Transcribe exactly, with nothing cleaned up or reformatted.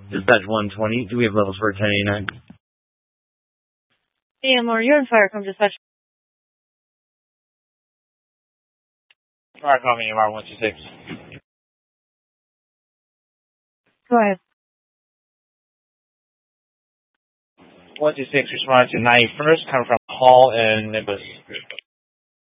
Dispatch one twenty, do we have levels for ten eighty-nine? Hey, Amor, you're on fire. Come dispatch. Alright, call me M R one two six. Go ahead. one two six, respond to ninety-first, coming from Hall and Nimbus.